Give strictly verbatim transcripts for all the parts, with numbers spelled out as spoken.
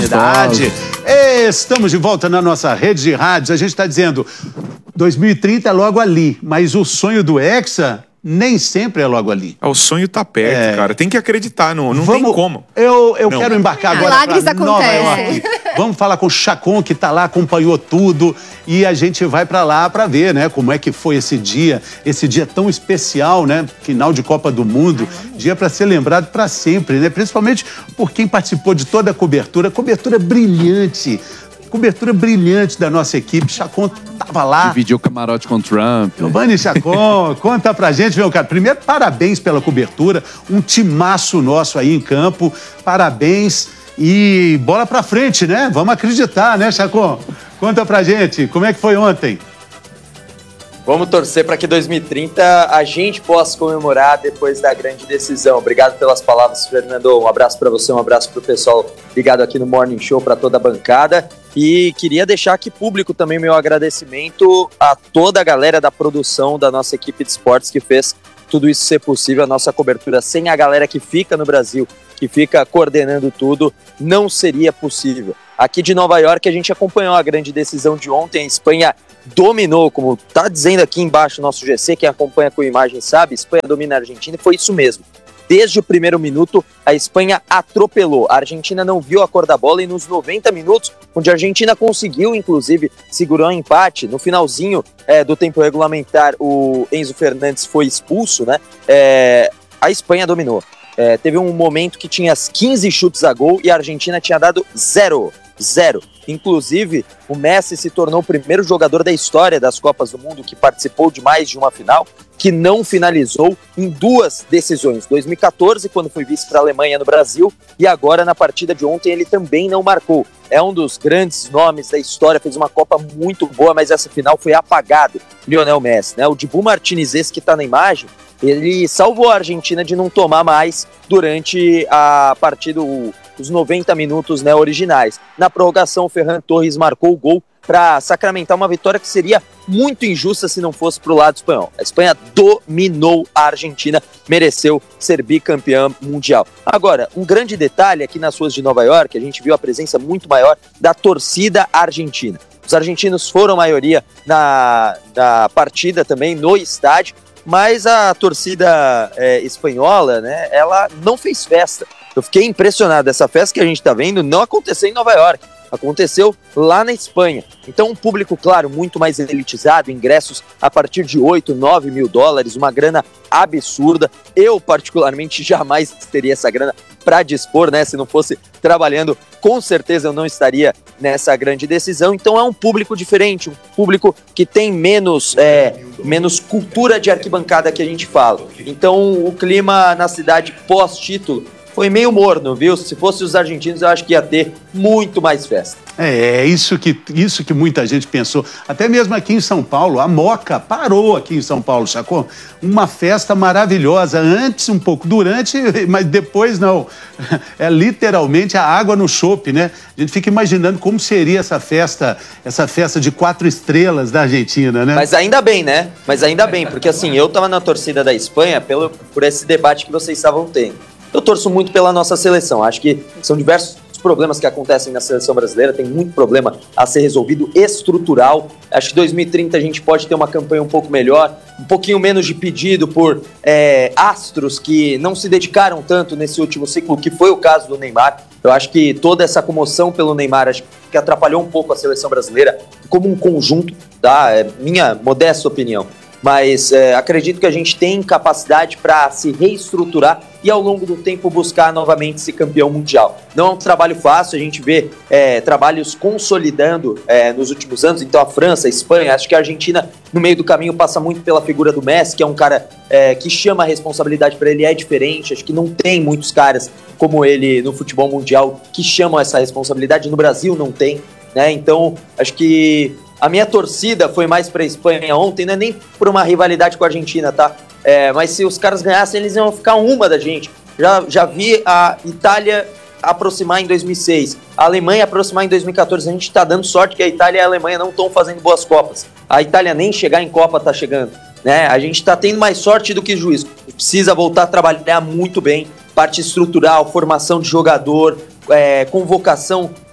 oportunidade. Estamos de volta na nossa rede de rádios. A gente está dizendo, dois mil e trinta é logo ali, mas o sonho do Hexa nem sempre é logo ali. O sonho tá perto, é... cara. Tem que acreditar, não, não Vamos... tem como. Eu, eu quero embarcar agora para Nova York. Vamos falar com o Chacon, que tá lá, acompanhou tudo. E a gente vai para lá para ver, né, como é que foi esse dia, esse dia tão especial, né, final de Copa do Mundo, dia para ser lembrado para sempre, né, principalmente por quem participou de toda a cobertura, cobertura brilhante. Cobertura brilhante da nossa equipe. Chacon tava lá. Dividiu o camarote com o Trump. Giovanni Chacon, conta pra gente, meu cara. Primeiro, parabéns pela cobertura. Um timaço nosso aí em campo. Parabéns. E bola pra frente, né? Vamos acreditar, né, Chacon? Conta pra gente, como é que foi ontem? Vamos torcer para que dois mil e trinta a gente possa comemorar depois da grande decisão. Obrigado pelas palavras, Fernando. Um abraço para você, um abraço para o pessoal ligado aqui no Morning Show, para toda a bancada. E queria deixar aqui público também meu agradecimento a toda a galera da produção da nossa equipe de esportes que fez tudo isso ser possível. A nossa cobertura sem a galera que fica no Brasil, que fica coordenando tudo, não seria possível. Aqui de Nova York a gente acompanhou a grande decisão de ontem. A Espanha dominou, como está dizendo aqui embaixo o nosso G C, quem acompanha com imagem sabe, a Espanha domina a Argentina e foi isso mesmo. Desde o primeiro minuto, a Espanha atropelou. A Argentina não viu a cor da bola e nos noventa minutos, onde a Argentina conseguiu, inclusive, segurar um empate, no finalzinho é, do tempo regulamentar, o Enzo Fernandes foi expulso, né? É, a Espanha dominou. É, teve um momento que tinha quinze chutes a gol e a Argentina tinha dado zero. Zero. Inclusive, o Messi se tornou o primeiro jogador da história das Copas do Mundo que participou de mais de uma final, que não finalizou em duas decisões. dois mil e quatorze, quando foi vice para a Alemanha no Brasil, e agora na partida de ontem ele também não marcou. É um dos grandes nomes da história, fez uma Copa muito boa, mas essa final foi apagado, Lionel Messi, né? O Dibu Martinez, esse que está na imagem, ele salvou a Argentina de não tomar mais durante a partida, os noventa minutos, né, originais. Na prorrogação, o Ferran Torres marcou o gol para sacramentar uma vitória que seria muito injusta se não fosse para o lado espanhol. A Espanha dominou a Argentina, mereceu ser bicampeã mundial. Agora, um grande detalhe aqui nas ruas de Nova York, a gente viu a presença muito maior da torcida argentina. Os argentinos foram maioria na, na partida também, no estádio, mas a torcida é, espanhola, né, ela não fez festa. Eu fiquei impressionado, essa festa que a gente está vendo não aconteceu em Nova York, aconteceu lá na Espanha. Então um público, claro, muito mais elitizado, ingressos a partir de oito, nove mil dólares, uma grana absurda. Eu, particularmente, jamais teria essa grana para dispor, né? Se não fosse trabalhando, com certeza eu não estaria nessa grande decisão. Então é um público diferente, um público que tem menos, é, menos cultura de arquibancada que a gente fala. Então o clima na cidade pós-título foi meio morno, viu? Se fosse os argentinos, eu acho que ia ter muito mais festa. É, é isso que, isso que muita gente pensou. Até mesmo aqui em São Paulo, a Moca parou aqui em São Paulo, Chacon. Uma festa maravilhosa. Antes, um pouco durante, mas depois não. É literalmente a água no chope, né? A gente fica imaginando como seria essa festa, essa festa de quatro estrelas da Argentina, né? Mas ainda bem, né? Mas ainda bem, porque assim, eu tava na torcida da Espanha pelo, por esse debate que vocês estavam tendo. Eu torço muito pela nossa seleção, acho que são diversos problemas que acontecem na seleção brasileira, tem muito problema a ser resolvido estrutural. Acho que dois mil e trinta a gente pode ter uma campanha um pouco melhor, um pouquinho menos de pedido por é, astros que não se dedicaram tanto nesse último ciclo, que foi o caso do Neymar. Eu acho que toda essa comoção pelo Neymar acho que atrapalhou um pouco a seleção brasileira como um conjunto, tá? É minha modesta opinião. Mas é, acredito que a gente tem capacidade para se reestruturar e ao longo do tempo buscar novamente ser campeão mundial. Não é um trabalho fácil, a gente vê é, trabalhos consolidando é, nos últimos anos, então a França, a Espanha, acho que a Argentina no meio do caminho passa muito pela figura do Messi, que é um cara é, que chama a responsabilidade para ele, é diferente, acho que não tem muitos caras como ele no futebol mundial que chamam essa responsabilidade, no Brasil não tem, né? Então acho que a minha torcida foi mais para a Espanha ontem, não é nem por uma rivalidade com a Argentina, tá? É, mas se os caras ganhassem, eles iam ficar uma da gente. Já, já vi a Itália aproximar em dois mil e seis, a Alemanha aproximar em dois mil e quatorze. A gente tá dando sorte que a Itália e a Alemanha não estão fazendo boas Copas. A Itália nem chegar em Copa tá chegando, né? A gente tá tendo mais sorte do que juízo. Precisa voltar a trabalhar muito bem, parte estrutural, formação de jogador, é, convocação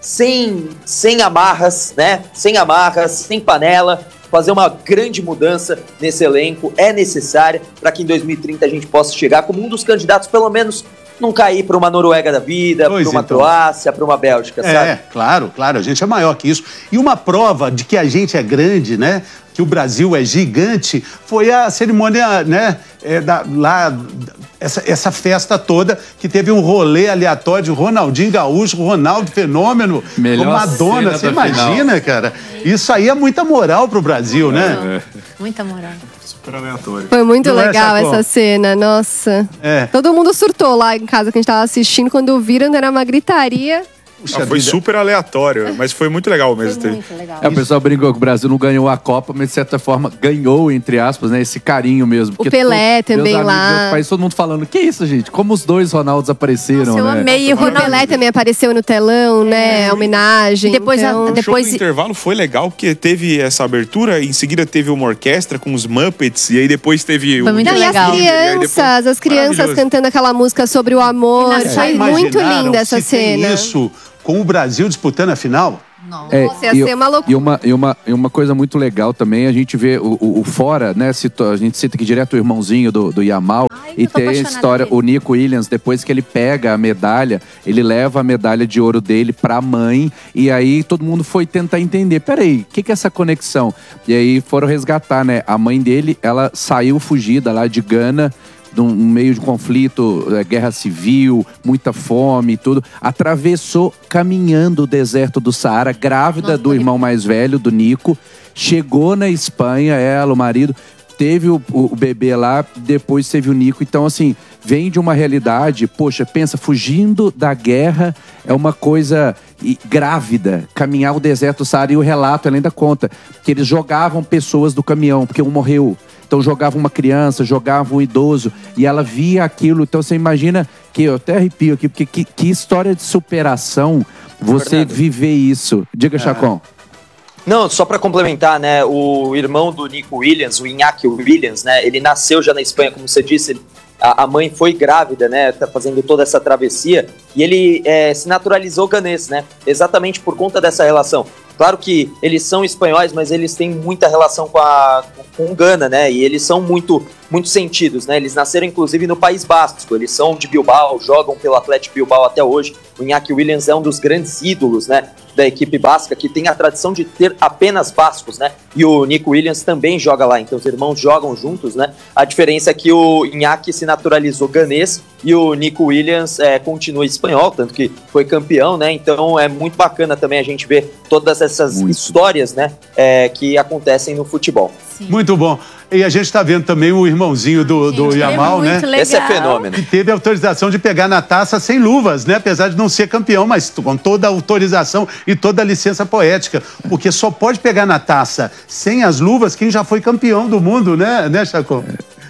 sem, sem amarras, né? Sem amarras, sem panela, fazer uma grande mudança nesse elenco é necessária para que em dois mil e trinta a gente possa chegar como um dos candidatos, pelo menos não cair para uma Noruega da vida, para uma então. Croácia, para uma Bélgica, é, sabe? É, claro, claro, a gente é maior que isso. E uma prova de que a gente é grande, né? Que o Brasil é gigante, foi a cerimônia, né? É, da, lá, essa, essa festa toda, que teve um rolê aleatório de Ronaldinho Gaúcho, Ronaldo Fenômeno, Melhor Madonna. Você imagina, final. Cara? Isso aí é muita moral pro Brasil, é, né? É. Muita moral. Super aleatório. Foi muito Não legal é, essa cena, nossa. É. Todo mundo surtou lá em casa que a gente tava assistindo, quando viram era uma gritaria. Ah, foi super aleatório, mas foi muito legal mesmo. Foi muito legal. É, o pessoal brincou que o Brasil não ganhou a Copa, mas de certa forma ganhou, entre aspas, né? Esse carinho mesmo. O Pelé todo, também meus lá. Amigos, país, todo mundo falando, que isso, gente? Como os dois Ronaldos apareceram, Nossa, eu né? amei. E o Ronaldo... Pelé também apareceu no telão, né? A homenagem. E depois, então... a, O depois... show do intervalo foi legal, porque teve essa abertura, e em seguida teve uma orquestra com os Muppets, e aí depois teve foi o... muito Não, legal. e as crianças, as crianças cantando aquela música sobre o amor. É. Foi muito linda essa se tem cena. isso com o Brasil disputando a final? Nossa, É, Nossa, ia e, ser uma loucura. E uma, e, uma, e uma coisa muito legal também, a gente vê o, o, o fora, né? Cito, a gente cita aqui direto o irmãozinho do, do Yamal. Ai, e tem a história, dele. o Nico Williams, depois que ele pega a medalha, ele leva a medalha de ouro dele pra mãe. E aí todo mundo foi tentar entender. Peraí, o que, que é essa conexão? E aí foram resgatar, né? A mãe dele, ela saiu fugida lá de Gana, no meio de conflito, guerra civil, muita fome e tudo, atravessou caminhando o deserto do Saara, grávida Nossa, do irmão mais velho, do Nico, chegou na Espanha, ela, o marido, teve o, o bebê lá, depois teve o Nico. Então, assim, vem de uma realidade, poxa, pensa, fugindo da guerra é uma coisa e, grávida, caminhar o deserto do Saara, e o relato ela ainda conta que eles jogavam pessoas do caminhão, porque um morreu. Então jogava uma criança, jogava um idoso, e ela via aquilo. Então você imagina que, eu até arrepio aqui, porque que, que história de superação você Fernando. viver isso. Diga, Chacon. Não, só para complementar, né, o irmão do Nico Williams, o Iñaki Williams, né, ele nasceu já na Espanha, como você disse, ele, a, a mãe foi grávida, né, tá fazendo toda essa travessia, e ele é, se naturalizou ganês, né, exatamente por conta dessa relação. Claro que eles são espanhóis, mas eles têm muita relação com a com Gana, né? E eles são muito, muito sentidos, né? Eles nasceram, inclusive, no País Basco. Eles são de Bilbao, jogam pelo Atlético Bilbao até hoje. O Iñaki Williams é um dos grandes ídolos, né? Da equipe basca, que tem a tradição de ter apenas bascos, né? E o Nico Williams também joga lá. Então, os irmãos jogam juntos, né? A diferença é que o Iñaki se naturalizou ganês e o Nico Williams é, continua espanhol, tanto que foi campeão, né? Então, é muito bacana também a gente ver todas essas muito. histórias, né? É, que acontecem no futebol. Sim. Muito bom. E a gente está vendo também o irmãozinho do, do Gente, Yamal, é né? legal. Esse é fenômeno. Que teve autorização de pegar na taça sem luvas, né? Apesar de não ser campeão, mas com toda a autorização e toda a licença poética. Porque só pode pegar na taça sem as luvas quem já foi campeão do mundo, né, né, Chacon?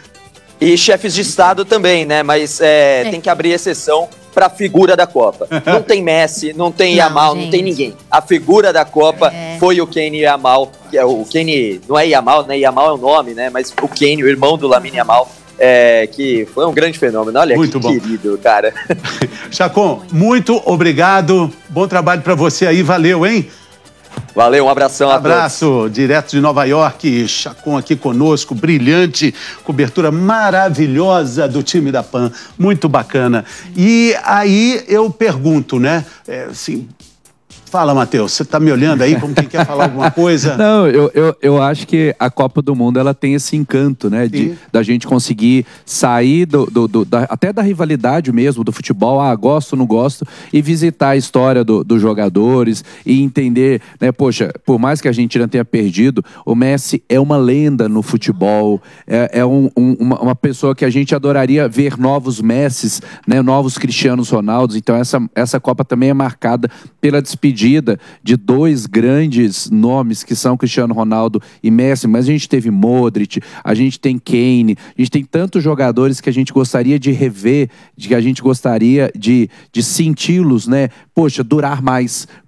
E chefes de Estado também, né? Mas é, É. tem que abrir exceção para a figura da Copa. Não tem Messi, não tem Não, Yamal, não gente. tem ninguém. A figura da Copa É. foi o Kenny Yamal, que é o Kenny, não é Yamal, né? Yamal é o nome, né? Mas o Kenny, o irmão do Lamine Yamal, é, que foi um grande fenômeno. Olha Muito que bom. querido, cara. Chacon, muito obrigado. Bom trabalho para você aí. Valeu, hein? Valeu, um abração a todos. Abraço, direto de Nova York, Chacon aqui conosco, brilhante, cobertura maravilhosa do time da Pan, muito bacana. E aí eu pergunto, né, é, assim, fala, Matheus, você tá me olhando aí como quem quer falar alguma coisa? Não, eu, eu, eu acho que a Copa do Mundo ela tem esse encanto, né? De, Sim. da gente conseguir sair do, do, do- da- até da rivalidade mesmo, do futebol, ah, gosto, não gosto, e visitar a história do- dos jogadores e entender, né? Poxa, por mais que a gente não tenha perdido, o Messi é uma lenda no futebol, é, é um- um- uma, uma pessoa que a gente adoraria ver novos Messis, né? Novos Cristianos Ronaldos. Então essa, essa Copa também é marcada pela despedida de dois grandes nomes que são Cristiano Ronaldo e Messi, mas a gente teve Modric, a gente tem Kane, a gente tem tantos jogadores que a gente gostaria de rever, de que a gente gostaria de, de senti-los, né? Poxa, durar mais,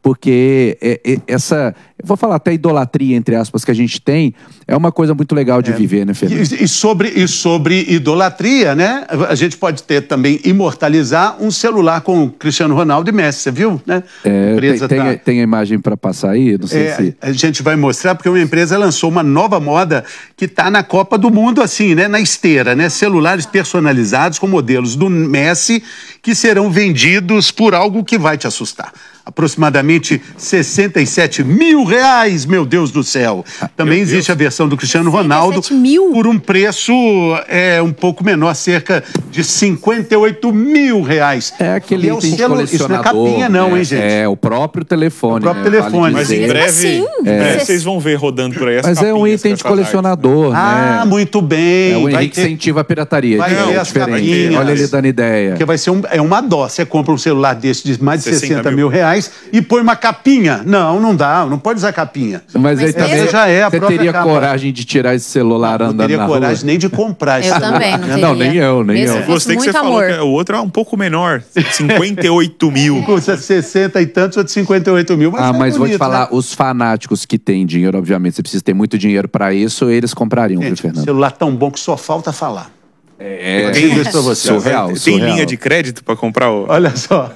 porque é, é, essa, eu vou falar até idolatria, entre aspas, que a gente tem, é uma coisa muito legal de é. viver, né, Fernando? E, e, sobre, e sobre idolatria, né? A gente pode ter também, imortalizar um celular com Cristiano Ronaldo e Messi, você viu, né? É, a empresa tem, tá... tem, tem a imagem para passar aí? Não sei é, se... A gente vai mostrar, porque uma empresa lançou uma nova moda que está na Copa do Mundo, assim, né? Na esteira, né? Celulares personalizados com modelos do Messi que serão vendidos por algo que vai te assustar. Aproximadamente sessenta e sete mil reais, meu Deus do céu. Também meu existe Deus. a versão do Cristiano Ronaldo mil? por um preço é, um pouco menor, cerca de cinquenta e oito mil reais. É aquele E é o item de selo- colecionador. Isso não é capinha não, né? hein, gente? É, o próprio telefone. O próprio né? telefone. Vale Mas em dizer. breve, Assim? em breve É. vocês vão ver rodando por aí as Mas é um capinhas item com de essas artes, colecionador, Ah, né? muito bem. É o Vai Henrique ter- incentiva a pirataria. vai de ter jeito as diferente. capinhas. Olha ele dando ideia. Porque vai ser um, é uma dó. Você compra um celular desse de mais de sessenta sessenta mil. mil reais e põe uma capinha. Não, não dá. Não pode usar capinha. Mas aí Mas também esse já é a você própria teria capa. coragem de tirar esse celular Não andando teria na coragem rua? nem de comprar esse Eu celular. também, não teria. Não, nem eu, nem Mesmo eu. se fosse Gostei que você muito falou amor. que o outro é um pouco menor, cinquenta e oito mil. Custa sessenta e tantos, outro cinquenta e oito mil. Mas Ah, é mas vou te bonito, falar, né? os fanáticos que têm dinheiro, obviamente, você precisa ter muito dinheiro pra isso, eles comprariam, viu, Gente, um Fernando? celular tão bom que só falta falar. É, Eu digo isso pra você. surreal, Tem surreal. linha de crédito pra comprar o... Olha só.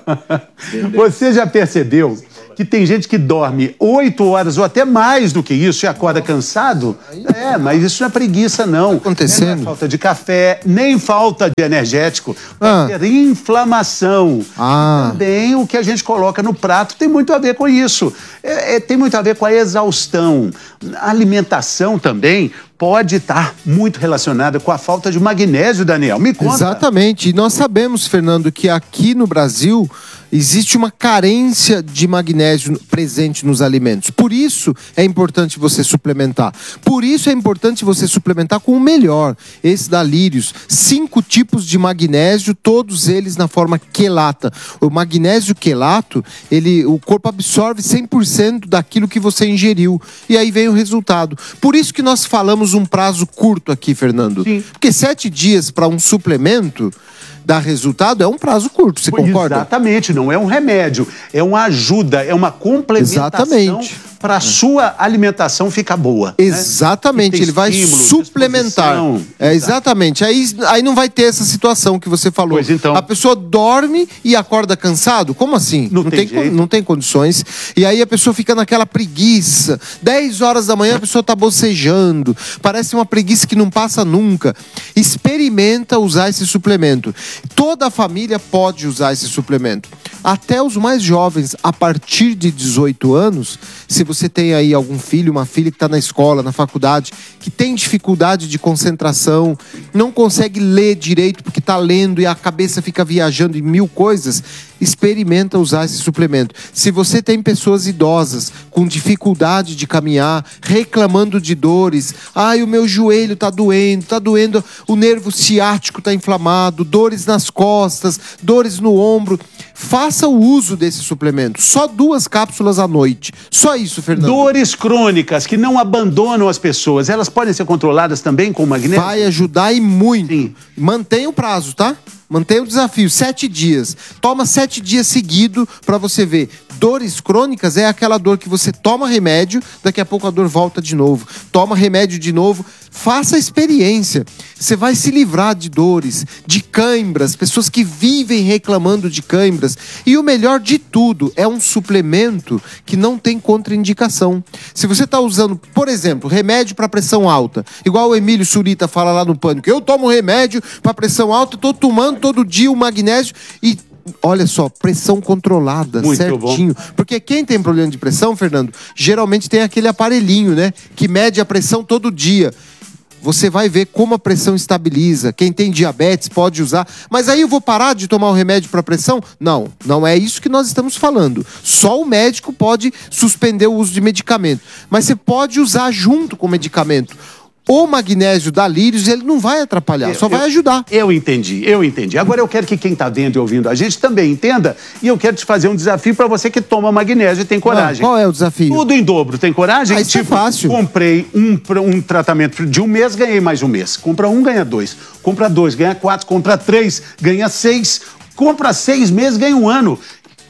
Você já percebeu que tem gente que dorme oito horas ou até mais do que isso e acorda cansado? É, mas isso não é preguiça, não. acontecendo? Não é falta de café, nem falta de energético. Ah. Pode ter inflamação. Ah. E também o que a gente coloca no prato tem muito a ver com isso. É, é, tem muito a ver com a exaustão. A alimentação também pode estar muito relacionada com a falta de magnésio, Daniel. Me conta. Exatamente. E nós sabemos, Fernando, que aqui no Brasil existe uma carência de magnésio presente nos alimentos. Por isso é importante você suplementar. Por isso é importante você suplementar com o melhor. Esse da Lírios. Cinco tipos de magnésio, todos eles na forma quelata. O magnésio quelato, ele, o corpo absorve cem por cento daquilo que você ingeriu. E aí vem o resultado. Por isso que nós falamos um prazo curto aqui, Fernando. Sim. Porque sete dias para um suplemento dar resultado é um prazo curto, você concorda? Exatamente, não é um remédio, é uma ajuda, é uma complementação Exatamente. para a sua alimentação ficar boa. Exatamente, Né? E ter ele vai estímulo, suplementar. disposição. É, exatamente. Aí, aí não vai ter essa situação que você falou. Pois então. A pessoa dorme e acorda cansado? Como assim? Não tem jeito. Não tem condições. E aí a pessoa fica naquela preguiça. dez horas da manhã a pessoa tá bocejando. Parece uma preguiça que não passa nunca. Experimenta usar esse suplemento. Toda a família pode usar esse suplemento. Até os mais jovens, a partir de dezoito anos, se você tem aí algum filho, uma filha que está na escola, na faculdade, que tem dificuldade de concentração, não consegue ler direito porque está lendo e a cabeça fica viajando em mil coisas, experimenta usar esse suplemento. Se você tem pessoas idosas com dificuldade de caminhar, reclamando de dores, ai, o meu joelho está doendo, está doendo, o nervo ciático está inflamado, dores nas costas, dores no ombro, faça o uso desse suplemento. Só duas cápsulas à noite. Só isso, Fernando. Dores crônicas que não abandonam as pessoas, elas podem ser controladas também com magnésio? Vai ajudar e muito. Sim. Mantenha o prazo, tá? Mantenha o desafio, sete dias. Toma sete dias seguido para você ver. Dores crônicas é aquela dor que você toma remédio, daqui a pouco a dor volta de novo. Toma remédio de novo. Faça a experiência. Você vai se livrar de dores, de cãibras, pessoas que vivem reclamando de cãibras. E o melhor de tudo, é um suplemento que não tem contraindicação. Se você está usando, por exemplo, remédio para pressão alta, igual o Emílio Surita fala lá no Pânico, eu tomo remédio para pressão alta, estou tomando todo dia o magnésio e olha só, pressão controlada, Muito certinho. bom. Porque quem tem problema de pressão, Fernando, geralmente tem aquele aparelhinho, né? Que mede a pressão todo dia. Você vai ver como a pressão estabiliza. Quem tem diabetes pode usar. Mas aí eu vou parar de tomar o remédio para pressão? Não, não é isso que nós estamos falando. Só o médico pode suspender o uso de medicamento. Mas você pode usar junto com o medicamento. O magnésio da Lírios, ele não vai atrapalhar, só vai ajudar. Eu entendi, eu entendi. Agora eu quero que quem está vendo e ouvindo a gente também entenda, e eu quero te fazer um desafio para você que toma magnésio e tem coragem. Ah, qual é o desafio? Tudo em dobro, tem coragem? Ah, isso é fácil. Comprei um, um tratamento de um mês, ganhei mais um mês. Compra um, ganha dois. Compra dois, ganha quatro. Compra três, ganha seis. Compra seis meses, ganha um ano.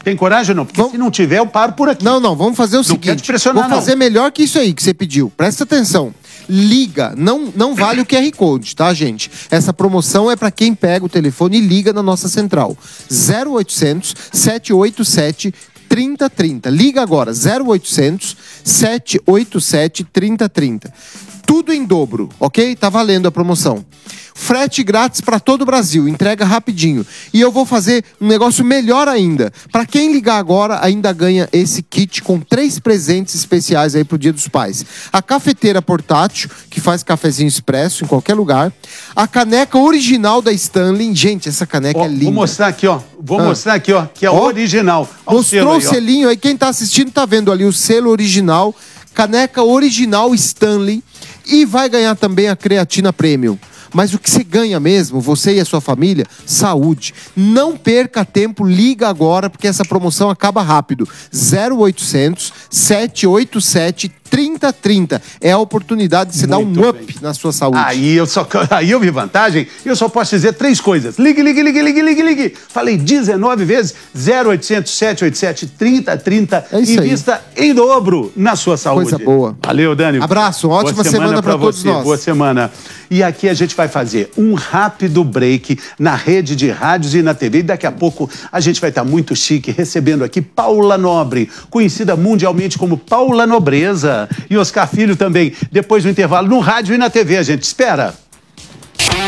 Tem coragem ou não? Porque Vamos- se não tiver, eu paro por aqui. Não, não, vamos fazer o Não quero seguinte. te pressionar, Vamos fazer não. melhor que isso aí que você pediu. Presta atenção. Liga, não, não vale o Q R Code, tá, gente? Essa promoção é para quem pega o telefone e liga na nossa central. zero oitocentos, sete oito sete, trinta trinta. Liga agora, zero oitocentos, sete oito sete, trinta trinta. Tudo em dobro, ok? Tá valendo a promoção. Frete grátis para todo o Brasil, entrega rapidinho. E eu vou fazer um negócio melhor ainda. Para quem ligar agora, ainda ganha esse kit com três presentes especiais aí pro Dia dos Pais. A cafeteira portátil, que faz cafezinho expresso em qualquer lugar. A caneca original da Stanley. Gente, essa caneca Ó, é linda. vou mostrar aqui, ó. Vou Ah. mostrar aqui, ó, que é Ó, original. Ó, o selo Mostrou o aí, ó. selinho aí. Quem tá assistindo tá vendo ali o selo original. Caneca original Stanley. E vai ganhar também a creatina premium. Mas o que você ganha mesmo, você e a sua família, saúde. Não perca tempo, liga agora, porque essa promoção acaba rápido. zero oitocentos, sete oito sete, trinta trinta. É a oportunidade de você dar um Muito up bem. na sua saúde. Aí eu, só, aí eu vi vantagem, eu só posso dizer três coisas. Ligue, ligue, ligue, ligue, ligue, ligue. Falei dezenove vezes, zero oitocentos, sete oito sete, trinta trinta. É isso aí. Invista em dobro na sua saúde. Coisa boa. Valeu, Dani. Abraço, uma ótima Boa semana pra todos você. nós. Boa semana. E aqui a gente vai fazer um rápido break na rede de rádios e na T V. E daqui a pouco a gente vai estar muito chique recebendo aqui Paula Nobre, conhecida mundialmente como Paula Nobreza. E Oscar Filho também, depois do intervalo no rádio e na T V. A gente espera.